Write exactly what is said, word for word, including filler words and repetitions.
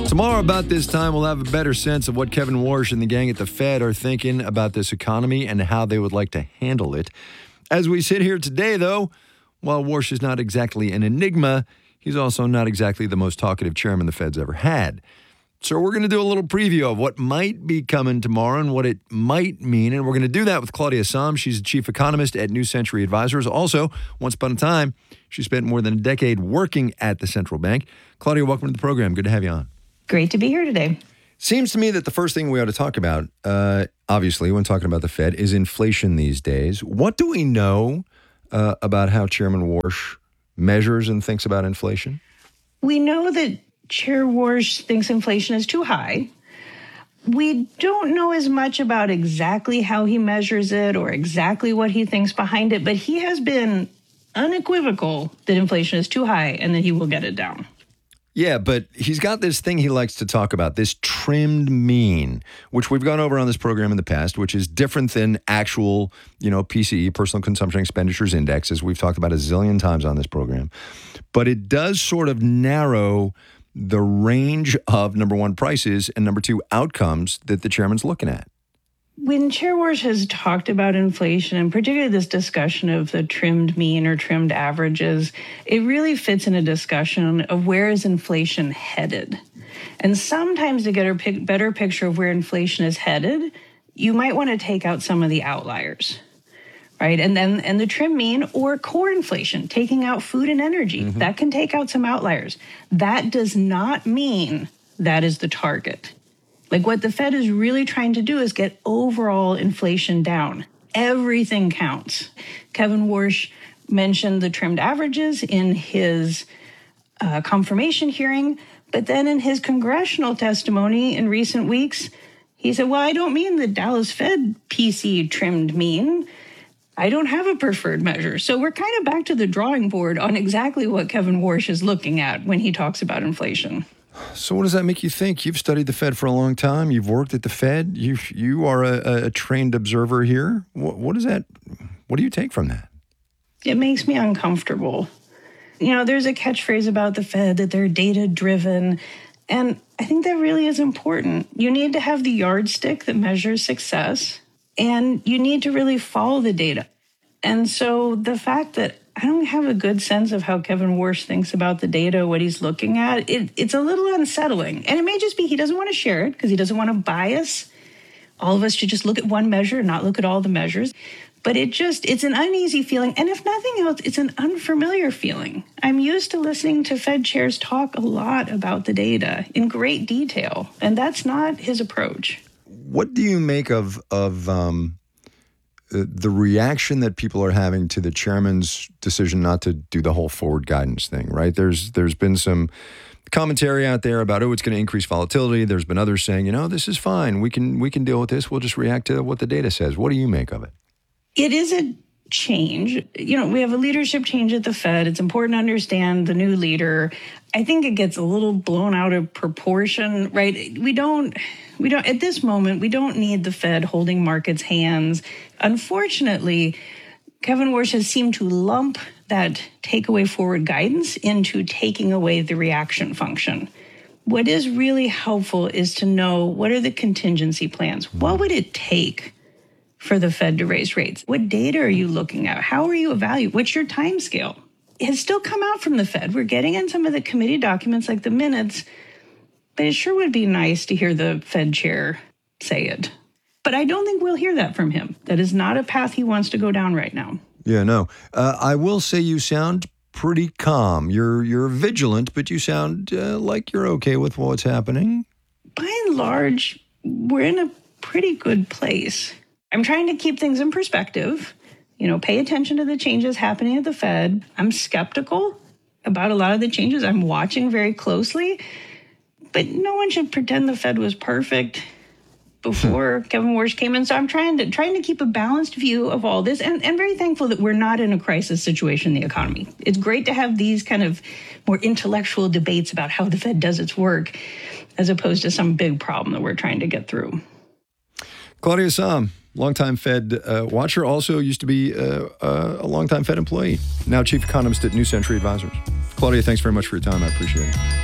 Tomorrow about this time, we'll have a better sense of what Kevin Warsh and the gang at the Fed are thinking about this economy and how they would like to handle it. As we sit here today, though, while Warsh is not exactly an enigma, he's also not exactly the most talkative chairman the Fed's ever had. So we're going to do a little preview of what might be coming tomorrow and what it might mean. And we're going to do that with Claudia Sahm. She's the chief economist at New Century Advisors. Also, once upon a time, she spent more than a decade working at the central bank. Claudia, welcome to the program. Good to have you on. Great to be here today. Seems to me that the first thing we ought to talk about, uh, obviously, when talking about the Fed, is inflation these days. What do we know uh, about how Chairman Warsh measures and thinks about inflation? We know that Chair Warsh thinks inflation is too high. We don't know as much about exactly how he measures it or exactly what he thinks behind it, but he has been unequivocal that inflation is too high and that he will get it down. Yeah, but he's got this thing he likes to talk about, this trimmed mean, which we've gone over on this program in the past, which is different than actual, you know, P C E, Personal Consumption Expenditures Index, as we've talked about a zillion times on this program. But it does sort of narrow the range of, number one, prices, and number two, outcomes that the chairman's looking at. When Chair Warsh has talked about inflation, and particularly this discussion of the trimmed mean or trimmed averages, it really fits in a discussion of where is inflation headed. And sometimes to get a better picture of where inflation is headed, you might want to take out some of the outliers, right? And then and the trim mean or core inflation, taking out food and energy, mm-hmm. that can take out some outliers. That does not mean that is the target. Like what the Fed is really trying to do is get overall inflation down. Everything counts. Kevin Warsh mentioned the trimmed averages in his uh, confirmation hearing, but then in his congressional testimony in recent weeks, he said, well, I don't mean the Dallas Fed P C trimmed mean. I don't have a preferred measure. So we're kind of back to the drawing board on exactly what Kevin Warsh is looking at when he talks about inflation. So what does that make you think? You've studied the Fed for a long time. You've worked at the Fed. You you are a, a trained observer here. What, what is that? What do you take from that? It makes me uncomfortable. You know, there's a catchphrase about the Fed that they're data-driven, and I think that really is important. You need to have the yardstick that measures success, and you need to really follow the data. And so the fact that I don't have a good sense of how Kevin Warsh thinks about the data, what he's looking at. It, it's a little unsettling. And it may just be he doesn't want to share it because he doesn't want to bias all of us to just look at one measure and not look at all the measures. But it just, it's an uneasy feeling. And if nothing else, it's an unfamiliar feeling. I'm used to listening to Fed chairs talk a lot about the data in great detail. And that's not his approach. What do you make of, of, um, the reaction that people are having to the chairman's decision not to do the whole forward guidance thing, right? There's there's been some commentary out there about, oh, it's going to increase volatility. There's been others saying, you know, this is fine. We can we can deal with this. We'll just react to what the data says. What do you make of it? It is a change. You know, we have a leadership change at the Fed. It's important to understand the new leader. I think it gets a little blown out of proportion, right? We don't, we don't, at this moment, we don't need the Fed holding markets' hands. Unfortunately, Kevin Warsh has seemed to lump that takeaway forward guidance into taking away the reaction function. What is really helpful is to know what are the contingency plans? What would it take for the Fed to raise rates? What data are you looking at? How are you evaluating? What's your time scale? It has still come out from the Fed. We're getting in some of the committee documents like the minutes, but it sure would be nice to hear the Fed chair say it. But I don't think we'll hear that from him. That is not a path he wants to go down right now. Yeah, no. Uh, I will say you sound pretty calm. You're you're vigilant, but you sound uh, like you're okay with what's happening. By and large, we're in a pretty good place. I'm trying to keep things in perspective, you know, pay attention to the changes happening at the Fed. I'm skeptical about a lot of the changes. I'm watching very closely, but no one should pretend the Fed was perfect before Kevin Warsh came in. So I'm trying to trying to keep a balanced view of all this and, and very thankful that we're not in a crisis situation in the economy. It's great to have these kind of more intellectual debates about how the Fed does its work as opposed to some big problem that we're trying to get through. Claudia Sahm, longtime Fed uh, watcher, also used to be uh, uh, a longtime Fed employee, now chief economist at New Century Advisors. Claudia, thanks very much for your time. I appreciate it.